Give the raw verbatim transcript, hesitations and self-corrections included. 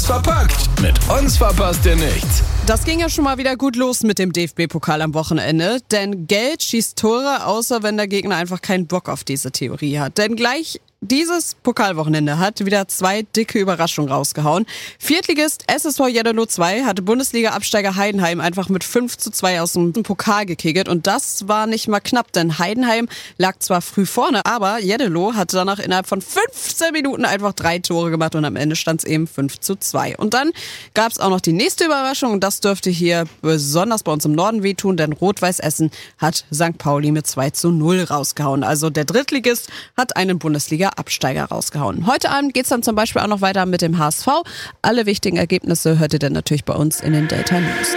verpackt. Mit uns verpasst ihr nichts. Das ging ja schon mal wieder gut los mit dem D F B-Pokal am Wochenende. Denn Geld schießt Tore, außer wenn der Gegner einfach keinen Bock auf diese Theorie hat. Denn gleich dieses Pokalwochenende hat wieder zwei dicke Überraschungen rausgehauen. Viertligist S S V Jeddelo zwei hatte Bundesliga-Absteiger Heidenheim einfach mit fünf zu zwei aus dem Pokal gekickert. Und das war nicht mal knapp, denn Heidenheim lag zwar früh vorne, aber Jeddelo hatte danach innerhalb von fünfzehn Minuten einfach drei Tore gemacht und am Ende stand es eben fünf zu zwei. Und dann gab es auch noch die nächste Überraschung und das dürfte hier besonders bei uns im Norden wehtun, denn Rot-Weiß Essen hat Sankt Pauli mit zwei zu null rausgehauen. Also der Drittligist hat einen Bundesliga Absteiger rausgehauen. Heute Abend geht's dann zum Beispiel auch noch weiter mit dem H S V. Alle wichtigen Ergebnisse hört ihr dann natürlich bei uns in den Delta News.